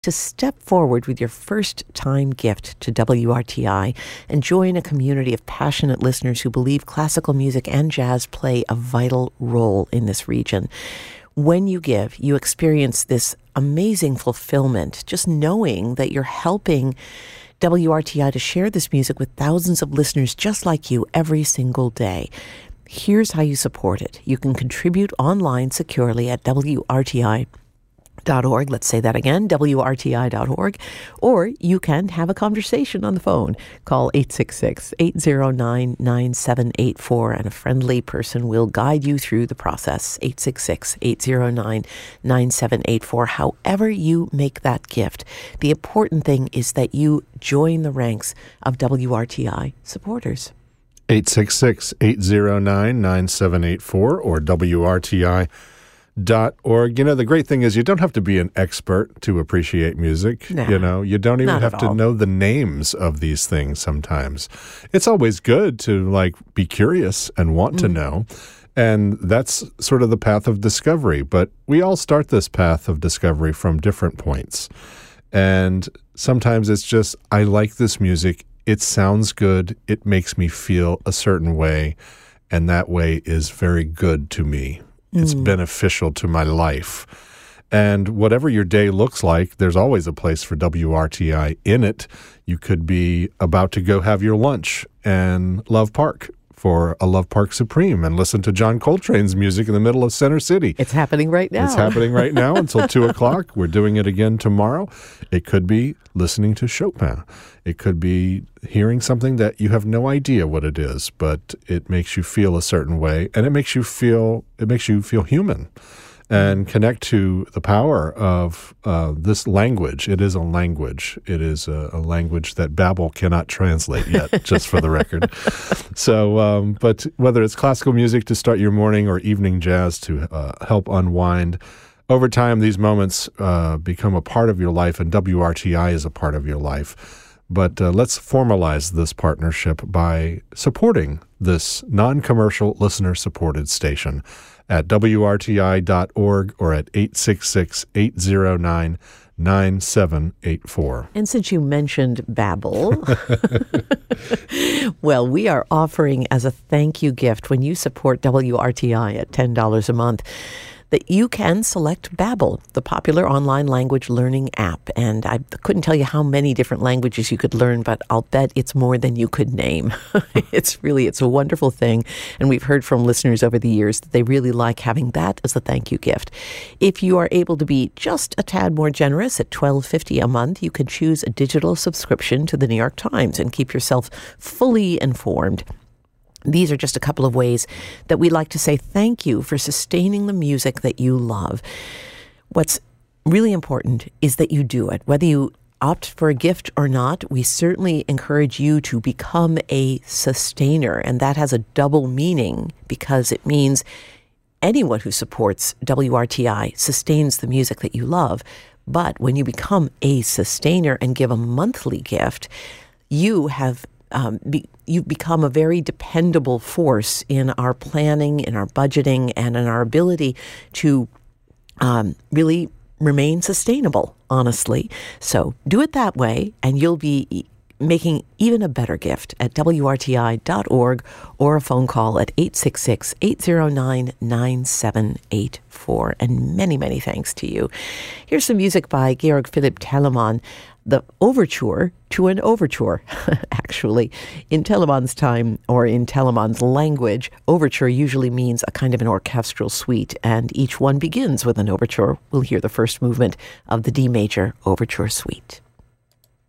to step forward with your first-time gift to WRTI and join a community of passionate listeners who believe classical music and jazz play a vital role in this region. When you give, you experience this amazing fulfillment, just knowing that you're helping WRTI to share this music with thousands of listeners just like you every single day. Here's how you support it. You can contribute online securely at WRTI.org. Let's say that again, WRTI.org. Or you can have a conversation on the phone. Call 866-809-9784 and a friendly person will guide you through the process. 866-809-9784. However you make that gift, the important thing is that you join the ranks of WRTI supporters. 866-809-9784 or WRTI.org. You know, the great thing is you don't have to be an expert to appreciate music. No, you don't even have to know the names of these things sometimes. It's always good to be curious and want to know. And that's sort of the path of discovery. But we all start this path of discovery from different points. And sometimes it's just, I like this music. It sounds good. It makes me feel a certain way. And that way is very good to me. It's beneficial to my life. And whatever your day looks like, there's always a place for WRTI in it. You could be about to go have your lunch and Love Park for a Love Park Supreme and listen to John Coltrane's music in the middle of Center City. It's happening right now. It's happening right now until 2 o'clock. We're doing it again tomorrow. It could be listening to Chopin. It could be hearing something that you have no idea what it is, but it makes you feel a certain way, and it makes you feel human and connect to the power of this language. It is a language. It is a language that Babel cannot translate yet, just for the record. So, but whether it's classical music to start your morning or evening jazz to help unwind, over time these moments become a part of your life, and WRTI is a part of your life. But let's formalize this partnership by supporting this non-commercial listener-supported station at WRTI.org or at 866-809-9784. And since you mentioned Babel, well, we are offering as a thank you gift when you support WRTI at $10 a month that you can select Babbel, the popular online language learning app. And I couldn't tell you how many different languages you could learn, but I'll bet it's more than you could name. It's a wonderful thing. And we've heard from listeners over the years that they really like having that as a thank you gift. If you are able to be just a tad more generous at $12.50 a month, you can choose a digital subscription to the New York Times and keep yourself fully informed. These are just a couple of ways that we like to say thank you for sustaining the music that you love. What's really important is that you do it. Whether you opt for a gift or not, we certainly encourage you to become a sustainer. And that has a double meaning because it means anyone who supports WRTI sustains the music that you love. But when you become a sustainer and give a monthly gift, you've become a very dependable force in our planning, in our budgeting, and in our ability to really remain sustainable, honestly. So do it that way, and you'll be making even a better gift at WRTI.org or a phone call at 866-809-9784. And many, many thanks to you. Here's some music by Georg Philipp Telemann, the overture to an overture. Actually, in Telemann's time, or in Telemann's language, overture usually means a kind of an orchestral suite, and each one begins with an overture. We'll hear the first movement of the D major overture suite.